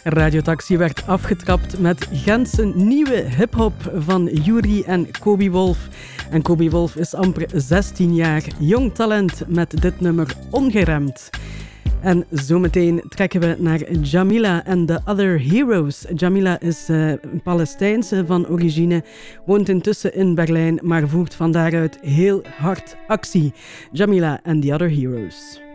Radio Taxi werd afgetrapt met Gentse nieuwe hip-hop van Yuri en Kobe Wolf. En Kobe Wolf is amper 16 jaar, jong talent met dit nummer Ongeremd. En zometeen trekken we naar Jamila en The Other Heroes. Jamila is een Palestijnse van origine, woont intussen in Berlijn, maar voert van daaruit heel hard actie. Jamila and The Other Heroes.